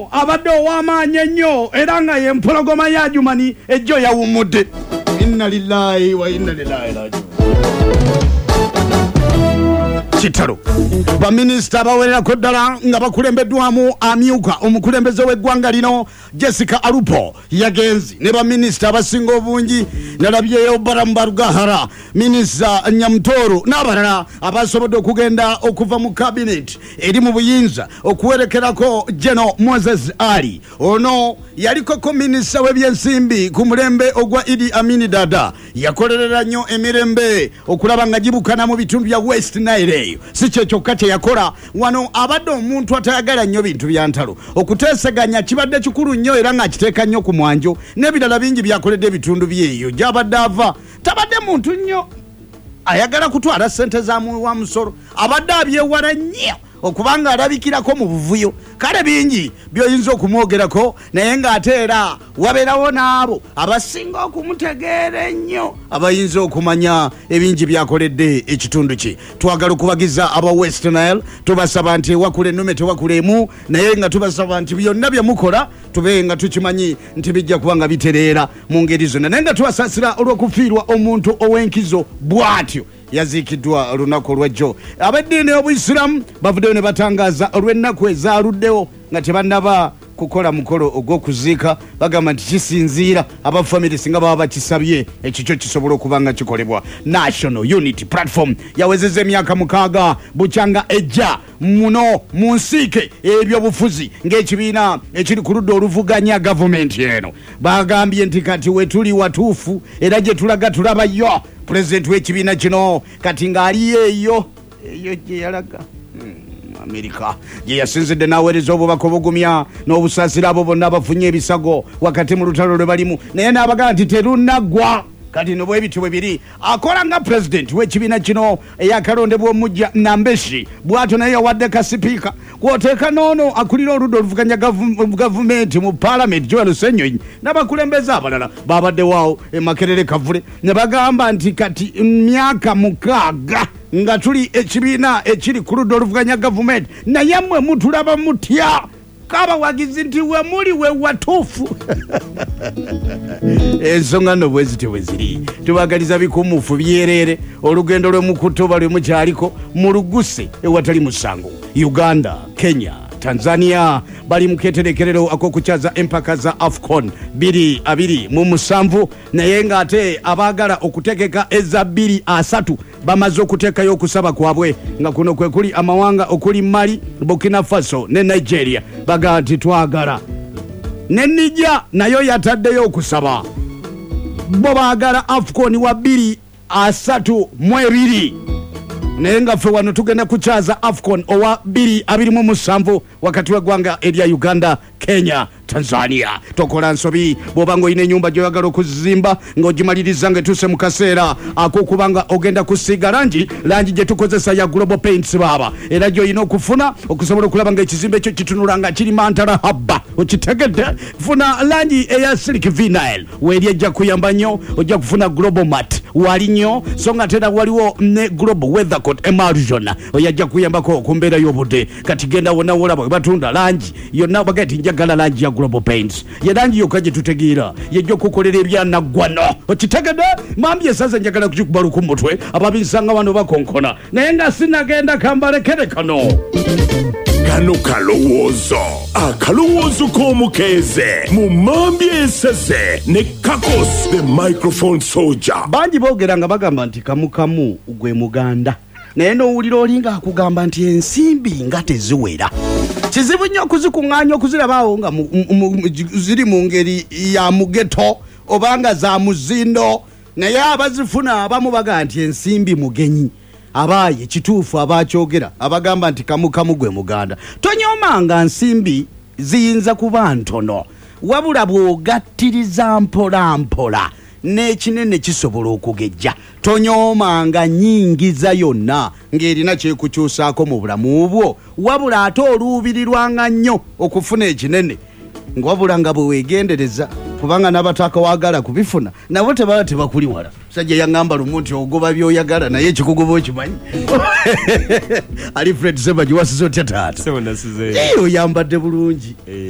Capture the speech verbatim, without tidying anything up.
abadde ow'amaanyi ennyo era nga ye mpologoma ya Jumani ejjo yawummudde. Inna lillahi wa inna ilaihi raji'un. Kitalo baminisita bawererako ddala nga bakulembeddwamu amyuka omukulembeze w'eggwanga lino Jessica Alupo yagenzi ne baminisita abasinga obungi nalabyeyo Baramu Barugahara, minisita Nyamutoro n'abalala abasobodde okugenda okuva mu cabinet eri mu buyinza okuwerekerako General Moses Ali. Ono yalikoko minisita w'ebyensimbi ku mulembe ogwa Idi Amin Dada, yakolerera nnyo emirembe okulaba nga gibukana mu bitundu bya West Nile. Si kye kyokka kye yakola wano, abadde omuntu atayagala nnyo bintu bya ntalo, okuteeseganya kibadde kikulu nnyo era nga kiteeka nnyo ku mwanjo, n'ebirala bingi byakoledde ebitundu byeyo gy'abadde ava. Tabadde muntu nnyo ayagala kutwala ssente za wa musolo, abadde abyewala nnyo okubanga alabikirako mu buvuyo. Kale bingi by'oyinza okumwogerako, naye ng'ate era wabeerawo n'abo abasinga okumutegeera ennyo abayinza okumanya ebingi byakoledde ekitundu kye. Twagala okubagiza aba West Nile, tubasaba nti ewakula ennume tewakulemu, naye nga tubasaba nti byonna bye mukola tube nga tukimanyi nti bijja kuba nga bitereera mu ngeri zonna, naye nga tubasaasira olw'okufiirwa omuntu ow'enkizo bw'atyo yaziikiddwa olunaku olwajjo. Ab'eddiini y'Obuyisiraamu bavuddeyo ne batangaza olw'ennaku ezaaluddewo nga tebannaba kukola mukolo ogw'okuziika, bagamba nti kisinziira abafamire singa baba bakisabye ekikyo kisobola okuba nga kikolebwa. National Unity Platform yawezezza emyaka mukaaga bukyanga ejja muno mu nsiike ebyobufuzi ng'ekibiina ekiri ku ludda oluvuganya gavumenti eno. Bagambye nti kati we tuli watuufu era gye tulaga tulabayo. Pulezidenti w'ekibiina kino kati ng'aliyo eyo eyo gye yalaga Amerika gye yasinzidde n'aweereza obubaka obugumya n'obusaasira abo bonna abafunye ebisago wakati mu lutalo lwe balimu, naye n'abagamba nti terunaggwa. Kati no bwebityo bwe biri akola nga pulezidenti w'ekibiina kino eyakalondebwa omujja Nambeshi bw'atyo naye yawadde ka sipiika kwoteeka n'ono akulira oludda oluvuganya gavumenti mu paalamenti Joel Ssenyonyi n'abakulembeze abalala babaddewawo e Makerere Kavule ne bagamba nti kati myaka mukaaga nga tuli ekibiina ekiri ku ludda oluvuganya gavumenti, naye mmwe mutulaba mutya kabawagizi nti we muli we watuufu. Ensonga nno bwe zityo bwe ziri. Tubagaliza bikumufu byerere olugendo lw'emukutoba lwe mukyaliko mu luguse ewatali musango. Uganda, Kenya, Tanzania bali mu keeterekerero ak'okukyaza empaka za AFCON biri abiri mu musanvu, naye ng'ate abaagala okutegeka eza bbiri asatu bamaze okuteekayo okusaba kwabwe, nga kuno kwe kuli amawanga okuli Mali, Burkina Faso ne Nigeria. Baga nti twagala ne Niger nayo yataddeyo okusaba, bo baagala AFCON wa bbiri asatu mu ebiri, naye nga ffe wano tugenda kukyaza AFCON owa bbiri abiri mu musanvu wakati w'eggwanga erya Uganda, Kenya, Tanzania. Tokola nsobi bw'oba ng'olina ennyumba gy'oyagala okuzimba ng'ogimaliriza ng'etuuse mu kaseera ak'okuba nga ogenda kusiiga langi langi gye tukozesa ya Global Paints baaba, era gy'olina okufuna okusobola okulaba ng'ekizimbe ekyo kitunula nga kiri mantala habba. Okitegedde? Funa langi eya Silk Vinyl weeri ejja kuyamba nnyo, ojja kufuna Global Matte wali nnyo, so nga tera waliwo ne Global Weathercoat Emulsion oyajja kuyambako ku mbeera y'obudde. Kati genda wonna wolaba bwe batunda langi yonna bagati njagala langi ya Global Paints, ye langi yokka gye tutegeera yejja okukolera ebyanaggwano. Okitegedde? Mambi esaza njagala kukikubalu ku mutwe ababinsanga wano bakonkona, naye nga sinagenda kambalekere kano. Kano kalowoozo akalowoozo k'omukeeze mu Mambi esese ne Kakos the microphone soldier. Bangi boogera nga bagamba nti kamukamu gwe muganda, naye n'owulira olinga akugamba nti ensimbi nga teziwera. Kizibu nnyo okuzikuŋŋaanya okuzirabaawo nga ziri mu ngeri ya mugeto obanga za muzindo, naye abazifuna abamu baga nti ensimbi mugenyi. Abaye kituufu abakyogera abagamba nti kamukamu gwe muganda. Tonyomanga nsimbi ziyinza kuba ntono, wabula bw'ogattiriza mpola mpola n'ekinene kisobola okugejja. Tonyomanga nnyingiza yonna ng'erina kyekukyusaako mu bulamu bwo, wabula ate oluubirirwanga nnyo okufuna ekinene ng'wabula nga bwe weegendereza, kubanga n'abataka waagala kubifuna nabo tebaba tebakuli wala. Sajja yaŋŋamba lumu nti ogoba by'oyagala naye ekikugoba okimanyi. Alfred Ssebaggya wasize otya taata? Oyambadde bulungi.